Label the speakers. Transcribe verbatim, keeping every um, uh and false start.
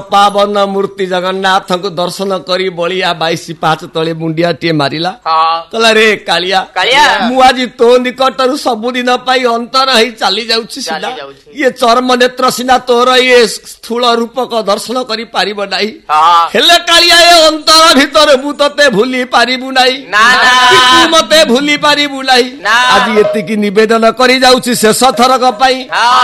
Speaker 1: पावन मूर्ति जगन्नाथ को दर्शन करी बलिया बाईस पांच तले मुंडिया टे मारिला कहला रे कालिया मु आज तो निकट सबुदिन पाई अंतर ही चली जाउछि सिना ये चर्म नेत्र सिना तोर ये स्थूल रूपक दर्शन करी पारिब नाही हेले कालिया ए अंतर भीतर मु तते भूली पारिबु नाही तू मते भूली पारिबु नाही आज एतिकी निवेदन करी जाउछि शेष थरक पाई